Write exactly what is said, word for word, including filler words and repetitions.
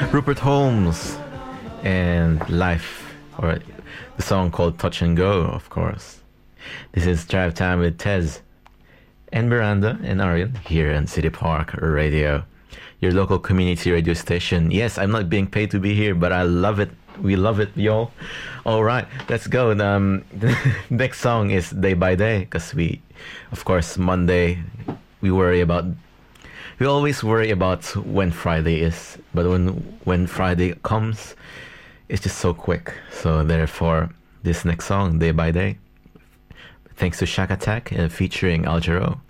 Rupert Holmes and Life, or the song called Touch and Go, of course. This is Drive Time with Tez and Miranda and Ariel here on City Park Radio, your local community radio station. Yes, I'm not being paid to be here, but I love it. We love it, y'all. All right, let's go. Um, the next song is Day by Day, because we, of course, Monday, we worry about, we always worry about when Friday is, but when when Friday comes, it's just so quick. So therefore, this next song, Day by Day, thanks to Shack Attack, uh, featuring Al Jarreau.